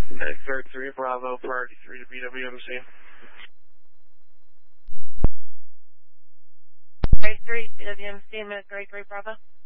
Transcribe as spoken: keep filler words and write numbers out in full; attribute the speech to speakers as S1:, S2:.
S1: Vector three Bravo, priority three to B W M C.
S2: Priority three, B W M C, Grade three Bravo.